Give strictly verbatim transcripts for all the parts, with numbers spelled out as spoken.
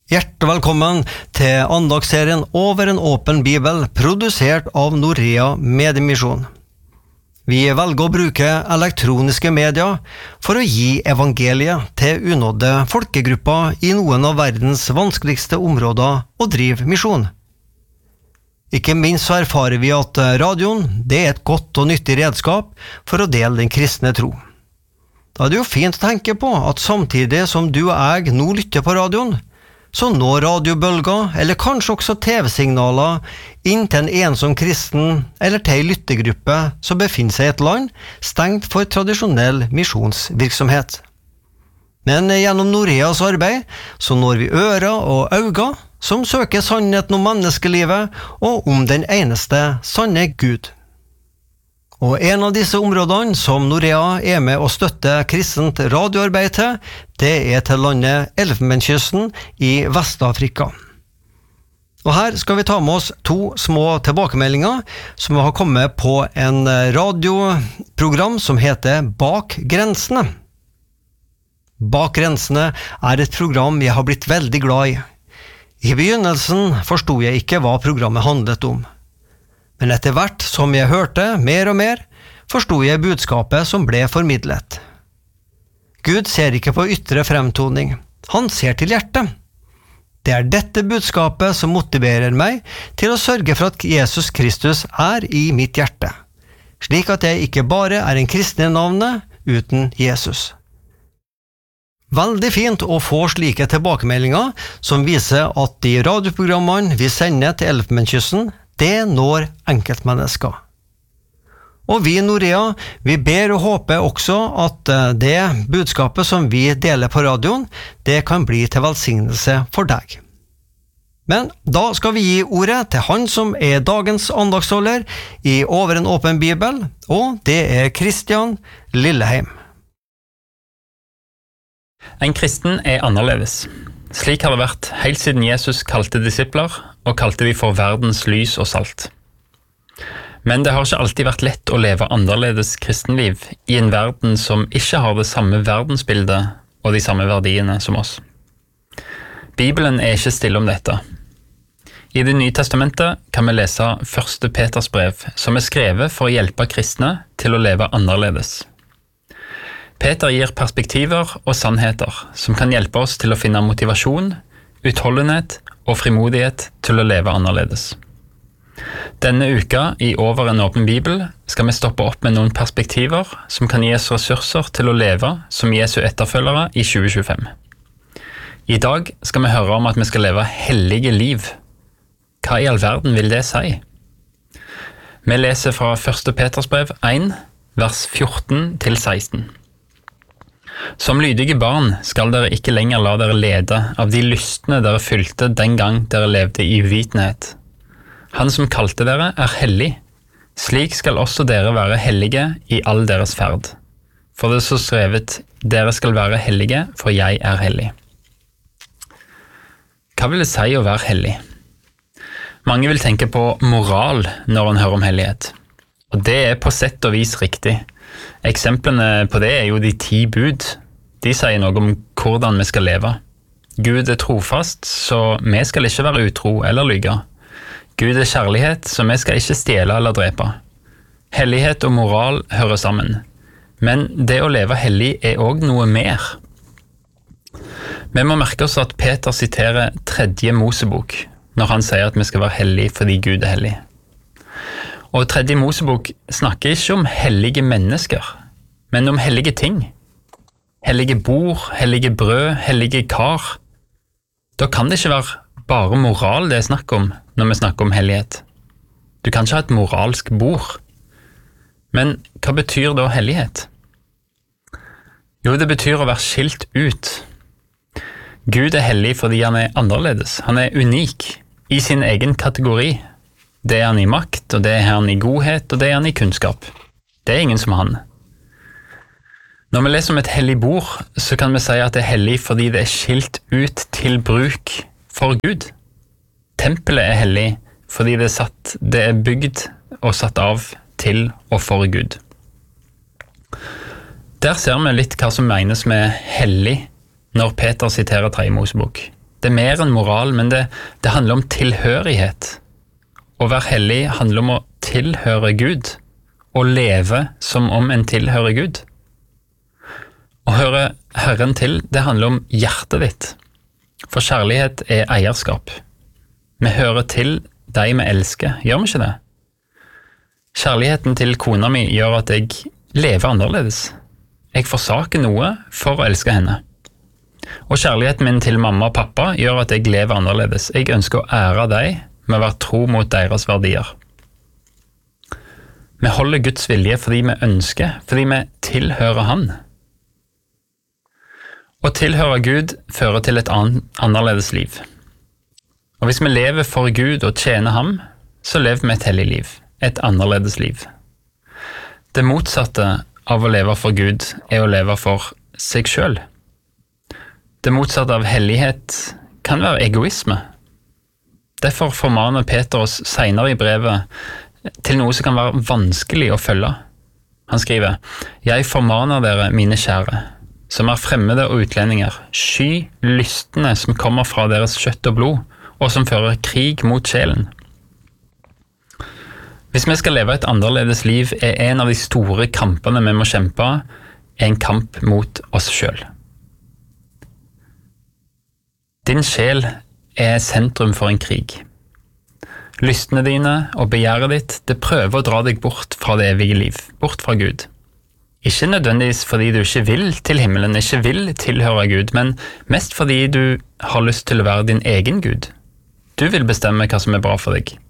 Hjertelig velkommen til andagsserien Over en åpen bibel, produsert av Norea Mediemisjon. Vi velger å bruke elektroniske medier for å gi evangeliet til unådde folkegrupper i noen av verdens vanskeligste områder og drive misjon. Ikke minst så erfarer vi at radioen det er et godt og nyttig redskap for å dele den kristne tro. Da er det jo fint å tenke på at samtidig som du og jeg nå lytter på radioen, så når radiobølger, eller kanskje også tv-signaler, inn til en ensom kristen eller til en lyttegruppe som befinner seg i et land stengt for tradisjonell misjonsvirksomhet. Men gjennom Noreas arbeid så når vi ører og øyne som søker sannheten om menneskelivet og om den eneste sanne Gud. Og en av disse områdene som Norea er med å støtte kristent radioarbeid til, det er til landet Elfenbenskysten i Vest-Afrika. Og her skal vi ta med oss to små tilbakemeldinger som har kommet på en radioprogram som heter Bak grensene. Bak grensene er et program jeg har blitt veldig glad i. I begynnelsen forstod jeg ikke hva programmet handlet om. Men etter hvert som jeg hørte mer og mer, forstod jeg budskapet som ble formidlet. Gud ser ikke på ytre fremtoning, han ser til hjertet. Det er dette budskapet som motiverer meg til å sørge for at Jesus Kristus er i mitt hjerte, slik at jeg ikke bare er en kristen i navnet uten Jesus. Veldig fint å få slike tilbakemeldinger som viser at de radioprogrammene vi sender til Elfenbenskysten, det når enkeltmennesker. Og vi i Norea, vi ber og håper også at det budskapet som vi deler på radioen, det kan bli til velsignelse for deg. Men da skal vi gi ordet til han som er dagens andagsholder i Over en åpen bibel, og det er Kristian Lilleheim. En kristen er annerledes. Slik har det vært helt siden Jesus kalte disipler, og kalte de for verdens lys og salt. Men det har ikke alltid vært lett å leve annerledes kristenliv i en verden som ikke har det samme verdensbildet og de samme verdiene som oss. Bibelen er ikke stille om dette. I Det nye testamentet kan vi lese første Peters brev, som er skrevet for å hjelpe kristne til å leve annerledes. Peter gir perspektiver og sannheter som kan hjelpe oss til å finne motivasjon, utholdenhet og frimodighet til å leve annerledes. Denne uka i Over en åpen bibel skal vi stoppe opp med noen perspektiver som kan gi oss ressurser til å leve som Jesu etterfølgere i tjue tjuefem. I dag skal vi høre om at vi skal leve hellige liv. Hva i all verden vil det si? Vi leser fra første Peters brev én, vers fjorten til seksten. Som lydige barn skal dere ikke lenger la dere lede av de lystne dere fylte den gang dere levde i uvitenhet. Han som kalte dere er hellig. Slik skal også dere være hellige i all deres ferd. For det er så skrevet, dere skal være hellige, for jeg er hellig. Hva vil det si å være hellig? Mange vil tenke på moral når en hører om hellighet. Og det er på sett og vis riktig. Eksemplene på det er jo de ti bud. De sier noe om hvordan vi skal leve. Gud er trofast, så vi skal ikke være utro eller lyge. Gud er kjærlighet, så vi skal ikke stjele eller drepe. Hellighet og moral hører sammen. Men det å leve hellig er også noe mer. Vi må merke oss at Peter siterer tredje Mosebok når han sier at vi skal være hellig fordi Gud er hellig. Og tredje Mosebok snakker ikke om hellige mennesker, men om hellige ting. Hellige bord, hellige brød, hellige kar. Da kan det ikke være bare moral det er snakk om når vi snakker om hellighet. Du kan ikke ha et moralsk bord. Men hva betyr da hellighet? Jo, det betyr å være skilt ut. Gud er hellig fordi han er annerledes. Han er unik i sin egen kategori. Det er han i makt, og det er han i godhet, og det er han i kunnskap. Det er ingen som han. Når vi leser om et hellig bord, så kan vi si at det er hellig fordi det er skilt ut til bruk for Gud. Tempelet er hellig fordi det er, satt, det er bygd og satt av til og for Gud. Der ser vi litt hva som menes med hellig når Peter siterer tredje Mosebok. Det er mer enn moral, men det, det handler om tilhørighet. Å være hellig handler om å tilhøre Gud, og leve som om en tilhører Gud. Å høre Herren til, det handler om hjertet ditt, for kjærlighet er eierskap. Vi hører til deg vi elsker, gjør vi ikke det? Kjærligheten til kona mi gjør at jeg lever annerledes. Jeg forsaker noe for å elske henne. Og kjærligheten min til mamma og pappa gjør at jeg lever annerledes. Jeg ønsker å ære deg med å være tro mot deres verdier. Vi holder Guds vilje fordi vi ønsker, fordi vi tilhører Han. Å tilhøre Gud fører til et annerledes liv. Og hvis vi lever for Gud og tjener Ham, så lever vi et hellig liv, et annerledes liv. Det motsatte av å leve for Gud er å leve for seg selv. Det motsatte av hellighet kan være egoisme. Derfor formaner Peter oss senere i brevet til noe som kan være vanskelig å følge. Han skriver, «Jeg formaner dere, mine kjære, som er fremmede og utlendinger, sky lystene som kommer fra deres kjøtt og blod, og som fører krig mot sjelen. Hvis vi skal leve et annerledes liv, er en av de store kampene vi må kjempe, en kamp mot oss selv. Din sjel er sentrum for en krig. Lystene dine og begjæret ditt, det prøver å dra deg bort fra det evige liv, bort fra Gud. Ikke nødvendigvis fordi du ikke vil til himmelen, ikke vil tilhøre Gud, men mest fordi du har lyst til å være din egen Gud. Du vil bestemme hva som er bra for deg.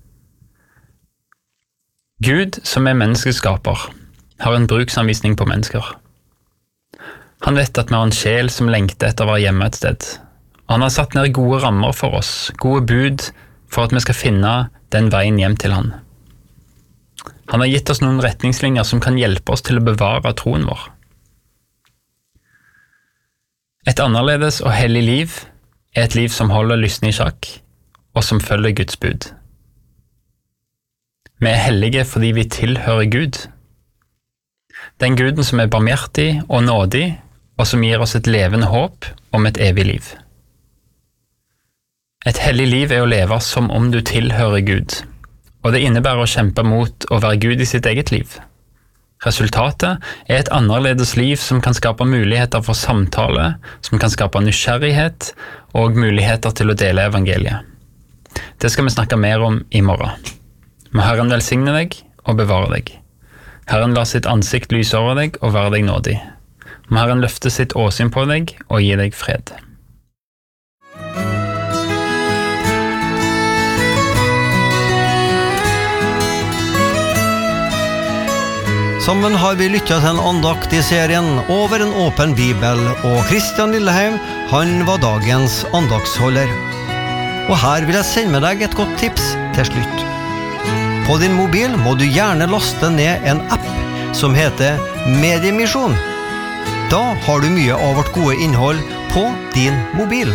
Gud, som er menneskeskaper, har en bruksanvisning på mennesker. Han vet at vi har en sjel som lengter etter å være hjemme et sted. Han har satt ned gode rammer for oss, gode bud for at vi skal finne den veien hjem til han. Han har gitt oss noen retningslinjer som kan hjelpe oss til å bevare troen vår. Et annerledes og hellig liv er et liv som holder lystne i sjakk, og som følger Guds bud. Vi er hellige fordi vi tilhører Gud. Den Guden som er barmhjertig og nådig, og som gir oss et levende håp om et evig liv. Et hellig liv er å leve som om du tilhører Gud, og det innebærer å kjempe mot å være Gud i sitt eget liv. Resultatet er et annerledes liv som kan skape muligheter for samtale, som kan skape nysgjerrighet og muligheter til å dele evangeliet. Det skal vi snakke mer om i morgen. Må Herren velsigne deg og bevare deg. Herren lar sitt ansikt lyse over deg og være deg nådig. Må Herren løfte sitt åsyn på deg og gi deg fred. Sammen har vi lyttet til en andakt i serien Over en åpen bibel, og Kristian Lilleheim, han var dagens andaktsholder. Og her vil jeg sende med deg et godt tips til slutt. På din mobil må du gjerne laste ned en app som heter Mediemisjon. Da har du mye av vårt gode innhold på din mobil.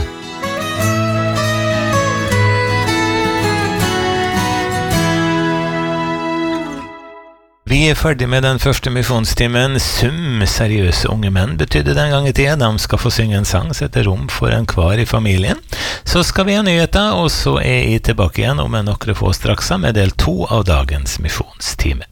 Vi er ferdig med den første misjonstimen. Sum seriøse unge menn betydde den gang i tiden. De skal få synge en sang, sette rom for en kvar i familien. Så skal vi ha nyheter, og så er jeg tilbake igjen om en noen få straks med del to av dagens misjonstime.